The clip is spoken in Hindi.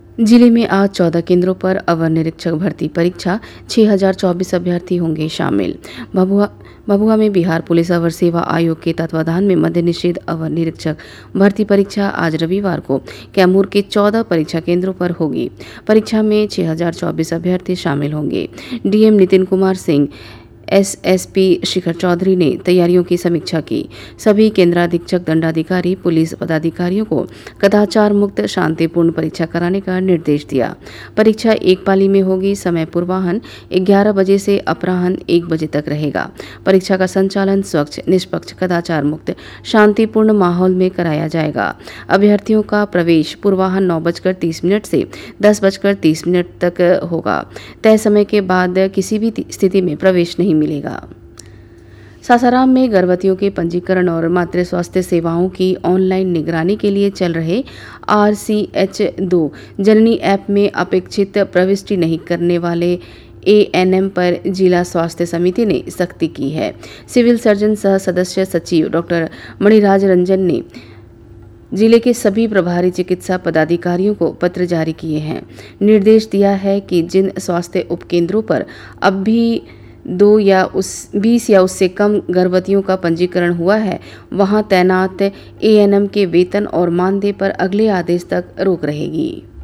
जिले में आज 14 केंद्रों पर अवर निरीक्षक भर्ती परीक्षा 6024 अभ्यर्थी होंगे शामिल। भभुआ में बिहार पुलिस अवर सेवा आयोग के तत्वाधान में मद्य निषेध अवर निरीक्षक भर्ती परीक्षा आज रविवार को कैमूर के 14 परीक्षा केंद्रों पर होगी। परीक्षा में 6024 अभ्यर्थी शामिल होंगे। डीएम नितिन कुमार सिंह, एसएसपी शिखर चौधरी ने तैयारियों की समीक्षा की। सभी केंद्राधीक्षक, दंडाधिकारी, पुलिस पदाधिकारियों को कदाचार मुक्त शांतिपूर्ण परीक्षा कराने का निर्देश दिया। परीक्षा एक पाली में होगी। समय पूर्वाह्न 11 बजे से अपराह्न 1 बजे तक रहेगा। परीक्षा का संचालन स्वच्छ, निष्पक्ष, कदाचार मुक्त, शांतिपूर्ण माहौल में कराया जाएगा। अभ्यर्थियों का प्रवेश पूर्वाह्न 9:30 से 10:30 तक होगा। तय समय के बाद किसी भी स्थिति में प्रवेश नहीं मिलेगा। सासाराम में गर्भवतियों के पंजीकरण और मातृ स्वास्थ्य सेवाओं की ऑनलाइन निगरानी के लिए चल रहे RCH2 जननी ऐप में अपेक्षित प्रविष्टि नहीं करने वाले ANM पर जिला स्वास्थ्य समिति ने सख्ती की है। सिविल सर्जन सह सदस्य सचिव डॉक्टर मणिराज रंजन ने जिले के सभी प्रभारी चिकित्सा पदाधिकारियों को पत्र जारी किए हैं। निर्देश दिया है कि जिन स्वास्थ्य उपकेंद्रों पर अब भी 20 या उससे कम गर्भवतियों का पंजीकरण हुआ है, वहां तैनात ANM के वेतन और मानदेय पर अगले आदेश तक रोक रहेगी।